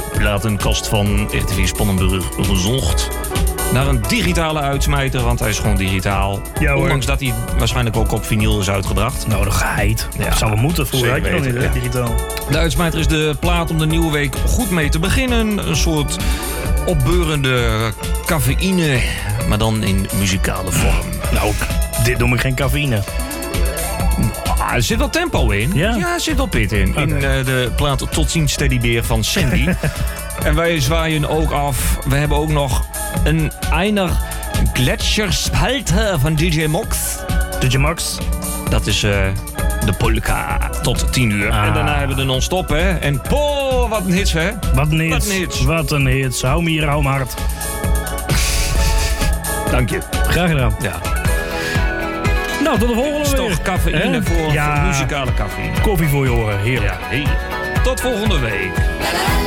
platenkast van RTV Spannenburg gezocht naar een digitale uitsmijter, want hij is gewoon digitaal. Ja, hoor. Ondanks dat hij waarscheinlijk ook op vinyl is uitgebracht. Nodigheid. Ja, Dat zou wel moeten. Vroeger had je nog niet, ja. digitaal. De uitsmijter is de plaat om de nieuwe week goed mee te beginnen. Een soort opbeurende cafeïne, maar dan in muzikale vorm. Nou, dit noem ik geen cafeïne. Er zit wel tempo in. Ja? Ja, er zit wel pit in. Okay. In de plaat Tot ziens Teddybeer van Sandy. En wij zwaaien ook af. We hebben ook nog een einer Gletscherspalte van DJ Mox. DJ Max. Dat is de polka tot 10 uur. Ah. En daarna hebben we de non-stop, hè. En wat een hits, hè. Wat een hits. Wat een hits. Wat een hits. Hou me hier, hou me hard. Dank je. Graag gedaan. Ja. Nou, tot de volgende Is weer. toch cafeïne voor Ja. muzikale cafeïne. Koffie voor je oren. Heerlijk. Ja, hey. Tot volgende week.